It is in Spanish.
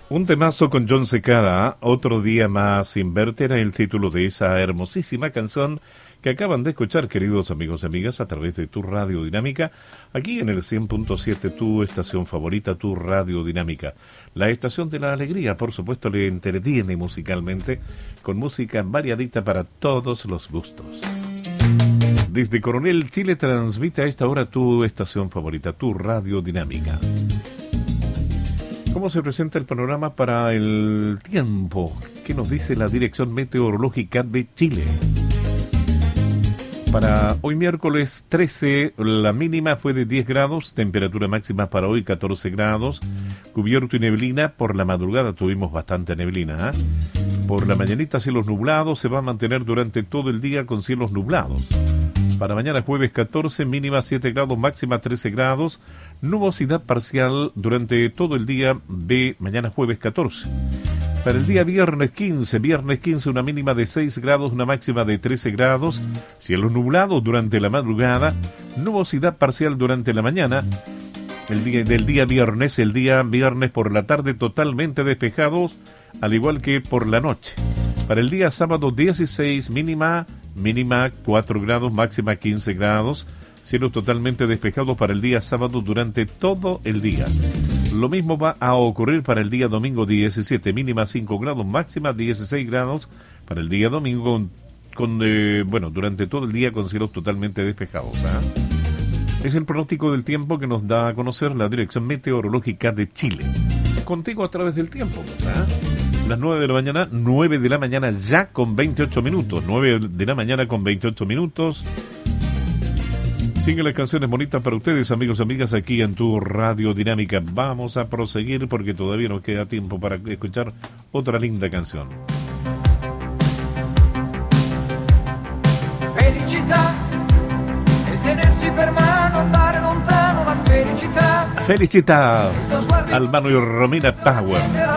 Un temazo con Jon Secada, Otro día más sin verte, era el título de esa hermosísima canción que acaban de escuchar, queridos amigos y amigas, a través de tu Radio Dinámica, aquí en el 100.7, tu estación favorita, tu Radio Dinámica. La estación de la alegría, por supuesto, le entretiene musicalmente, con música variadita para todos los gustos. Desde Coronel, Chile, transmite a esta hora tu estación favorita, tu Radio Dinámica. ¿Cómo se presenta el panorama para el tiempo? ¿Qué nos dice la Dirección Meteorológica de Chile? Para hoy miércoles 13, la mínima fue de 10 grados, temperatura máxima para hoy 14 grados, cubierto y neblina. Por la madrugada tuvimos bastante neblina, Por la mañanita cielos nublados, se va a mantener durante todo el día con cielos nublados. Para mañana jueves 14, mínima 7 grados, máxima 13 grados, nubosidad parcial durante todo el día de mañana jueves 14. Para el día viernes 15, una mínima de 6 grados, una máxima de 13 grados, cielos nublados durante la madrugada, nubosidad parcial durante la mañana. El día viernes por la tarde totalmente despejados, al igual que por la noche. Para el día sábado 16, mínima 4 grados, máxima 15 grados, cielos totalmente despejados para el día sábado durante todo el día. Lo mismo va a ocurrir para el día domingo 17, mínima 5 grados, máxima 16 grados para el día domingo, durante todo el día con cielos totalmente despejados. Es el pronóstico del tiempo que nos da a conocer la Dirección Meteorológica de Chile. Contigo a través del tiempo, Las 9 de la mañana ya con 28 minutos. 9 de la mañana con 28 minutos. Siguen las canciones bonitas para ustedes, amigos y amigas, aquí en tu Radio Dinámica. Vamos a proseguir porque todavía nos queda tiempo para escuchar otra linda canción. Felicità e tenersi per mano, andare lontano, la felicità. Felicità al Manu y Romina Power.